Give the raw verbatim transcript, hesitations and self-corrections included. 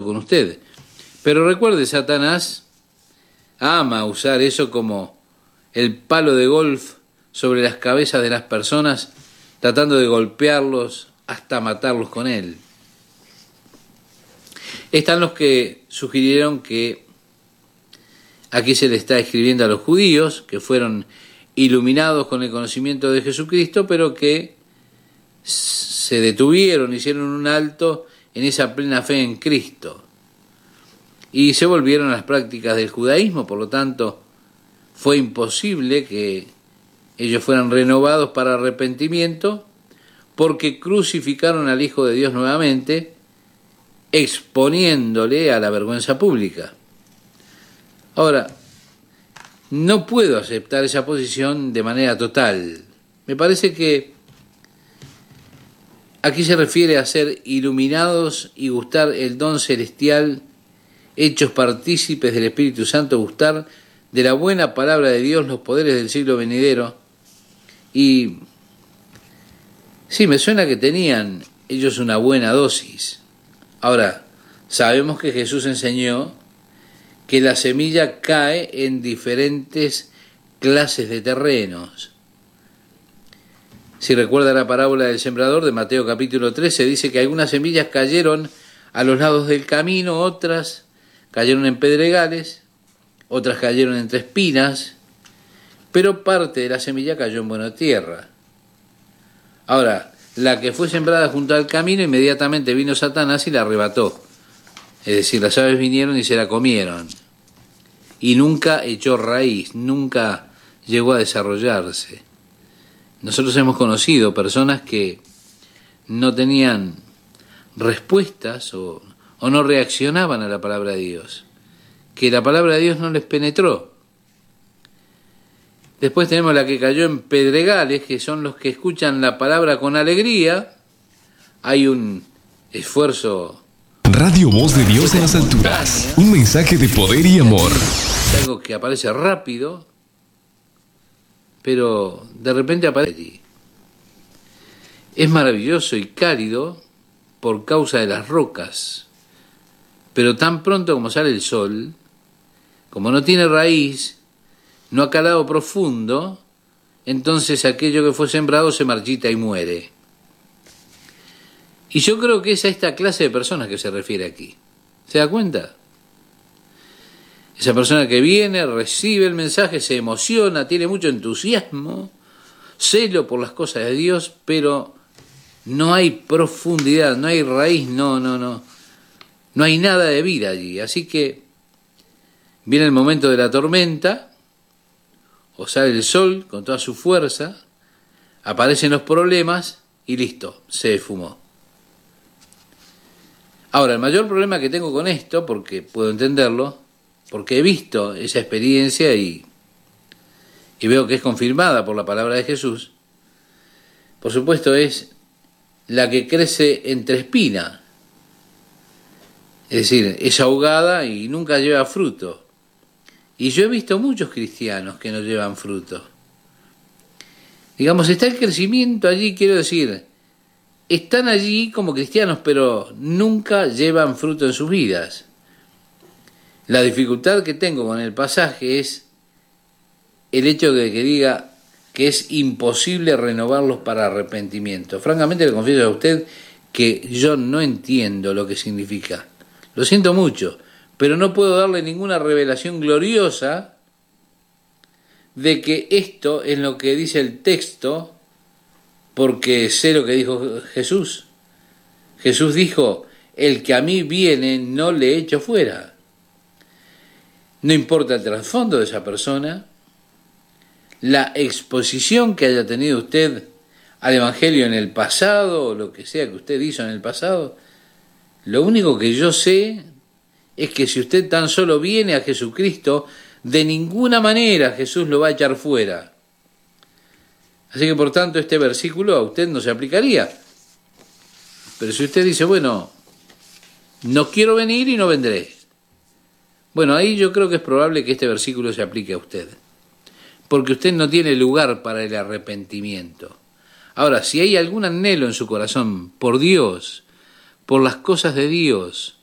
con usted. Pero recuerde, Satanás ama usar eso como el palo de golf sobre las cabezas de las personas, tratando de golpearlos hasta matarlos con él. Están los que sugirieron que aquí se le está escribiendo a los judíos, que fueron iluminados con el conocimiento de Jesucristo, pero que se detuvieron, hicieron un alto en esa plena fe en Cristo y se volvieron a las prácticas del judaísmo. Por lo tanto, fue imposible que ellos fueran renovados para arrepentimiento, porque crucificaron al Hijo de Dios nuevamente, exponiéndole a la vergüenza pública. Ahora, no puedo aceptar esa posición de manera total. Me parece que aquí se refiere a ser iluminados y gustar el don celestial, hechos partícipes del Espíritu Santo, gustar de la buena palabra de Dios, los poderes del siglo venidero. Y sí, me suena que tenían ellos una buena dosis. Ahora, sabemos que Jesús enseñó que la semilla cae en diferentes clases de terrenos. Si recuerda la parábola del sembrador de Mateo capítulo trece, dice que algunas semillas cayeron a los lados del camino, otras cayeron en pedregales, otras cayeron entre espinas, pero parte de la semilla cayó en buena tierra. Ahora, la que fue sembrada junto al camino, inmediatamente vino Satanás y la arrebató. Es decir, las aves vinieron y se la comieron. Y nunca echó raíz, nunca llegó a desarrollarse. Nosotros hemos conocido personas que no tenían respuestas o, o no reaccionaban a la palabra de Dios, que la palabra de Dios no les penetró. Después tenemos la que cayó en pedregales, que son los que escuchan la palabra con alegría. Hay un esfuerzo. Radio Voz de Dios en las alturas. Un mensaje de poder y amor. Es algo que aparece rápido, pero de repente aparece allí. Es maravilloso y cálido por causa de las rocas, pero tan pronto como sale el sol, como no tiene raíz, no ha calado profundo, entonces aquello que fue sembrado se marchita y muere. Y yo creo que es a esta clase de personas que se refiere aquí. ¿Se da cuenta? Esa persona que viene, recibe el mensaje, se emociona, tiene mucho entusiasmo, celo por las cosas de Dios, pero no hay profundidad, no hay raíz, no, no, no. No hay nada de vida allí. Así que viene el momento de la tormenta, o sale el sol con toda su fuerza, aparecen los problemas y listo, se esfumó. Ahora, el mayor problema que tengo con esto, porque puedo entenderlo, porque he visto esa experiencia y, y veo que es confirmada por la palabra de Jesús, por supuesto es la que crece entre espina, es decir, es ahogada y nunca lleva fruto. Y yo he visto muchos cristianos que no llevan fruto. Digamos, está el crecimiento allí, quiero decir, están allí como cristianos, pero nunca llevan fruto en sus vidas. La dificultad que tengo con el pasaje es el hecho de que diga que es imposible renovarlos para arrepentimiento. Francamente le confieso a usted que yo no entiendo lo que significa. Lo siento mucho, pero no puedo darle ninguna revelación gloriosa de que esto es lo que dice el texto, porque sé lo que dijo Jesús. Jesús dijo, el que a mí viene no le echo fuera. No importa el trasfondo de esa persona, la exposición que haya tenido usted al Evangelio en el pasado, o lo que sea que usted hizo en el pasado, lo único que yo sé es que si usted tan solo viene a Jesucristo, de ninguna manera Jesús lo va a echar fuera. Así que por tanto este versículo a usted no se aplicaría. Pero si usted dice, bueno, no quiero venir y no vendré. Bueno, ahí yo creo que es probable que este versículo se aplique a usted. Porque usted no tiene lugar para el arrepentimiento. Ahora, si hay algún anhelo en su corazón por Dios, por las cosas de Dios,